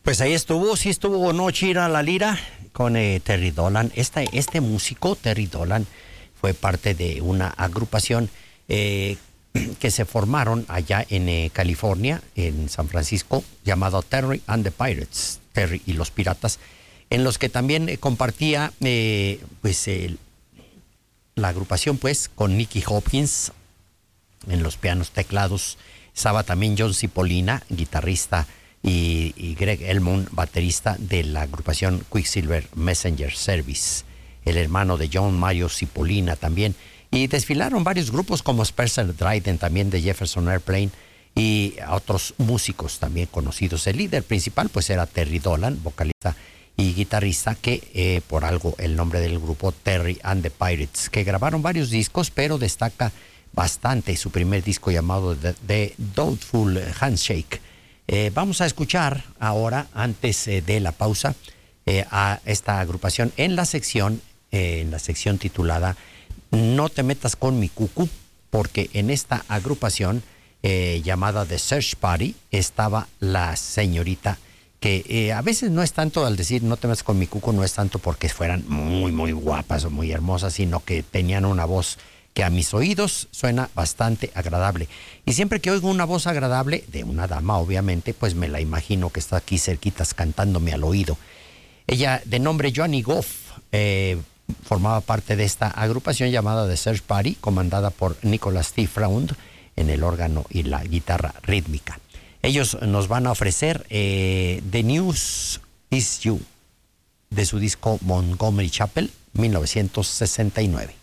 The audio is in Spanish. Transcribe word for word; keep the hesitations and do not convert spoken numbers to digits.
Pues ahí estuvo, sí estuvo No Chira la Lira con eh, Terry Dolan. Este, este músico, Terry Dolan, fue parte de una agrupación eh, que se formaron allá en eh, California, en San Francisco, llamado Terry and the Pirates, Terry y los Piratas, en los que también eh, compartía eh, pues eh, la agrupación pues con Nicky Hopkins en los pianos, teclados. Estaba también John Cipollina, guitarrista, y, y Greg Elmond, baterista de la agrupación Quicksilver Messenger Service, el hermano de John Mario Cipollina también. Y desfilaron varios grupos como Spencer Dryden, también de Jefferson Airplane, y otros músicos también conocidos. El líder principal pues era Terry Dolan, vocalista y guitarrista, que eh, por algo el nombre del grupo Terry and the Pirates, que grabaron varios discos, pero destaca bastante su primer disco llamado The, The Doubtful Handshake. Eh, vamos a escuchar ahora, antes eh, de la pausa, eh, a esta agrupación en la sección, eh, en la sección titulada No te metas con mi cucu, porque en esta agrupación eh, llamada The Search Party estaba la señorita que eh, a veces no es tanto, al decir no te metas con mi cucu, no es tanto porque fueran muy, muy guapas o muy hermosas, sino que tenían una voz que a mis oídos suena bastante agradable. Y siempre que oigo una voz agradable, de una dama obviamente, pues me la imagino que está aquí cerquitas cantándome al oído. Ella, de nombre Johnny Goff, eh, formaba parte de esta agrupación llamada The Search Party, comandada por Nicholas T. Fround en el órgano y la guitarra rítmica. Ellos nos van a ofrecer eh, The News Is You, de su disco Montgomery Chapel, mil novecientos sesenta y nueve.